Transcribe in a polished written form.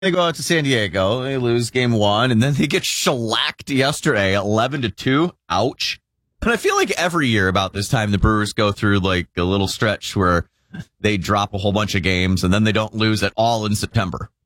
They go out to San Diego. They lose game one, and then they get shellacked yesterday, 11-2. Ouch. And I feel like every year about this time, the Brewers go through like a little stretch where they drop a whole bunch of games, and then they don't lose at all in September.